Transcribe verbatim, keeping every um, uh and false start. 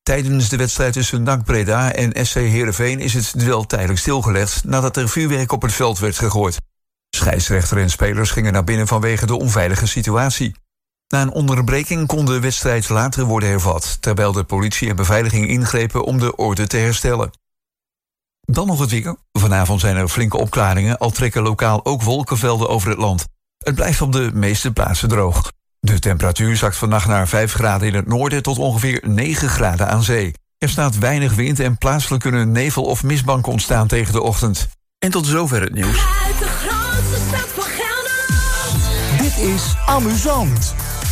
Tijdens de wedstrijd tussen N A C Breda en S C Heerenveen is het duel tijdelijk stilgelegd nadat er vuurwerk op het veld werd gegooid. Scheidsrechter en spelers gingen naar binnen vanwege de onveilige situatie. Na een onderbreking kon de wedstrijd later worden hervat, terwijl de politie en beveiliging ingrepen om de orde te herstellen. Dan nog het weer. Vanavond zijn er flinke opklaringen, al trekken lokaal ook wolkenvelden over het land. Het blijft op de meeste plaatsen droog. De temperatuur zakt vannacht naar vijf graden in het noorden tot ongeveer negen graden aan zee. Er staat weinig wind en plaatselijk kunnen nevel of mistbanken ontstaan tegen de ochtend. En tot zover het nieuws. Uit de grootste stad van Gelderland. Dit is Amusant.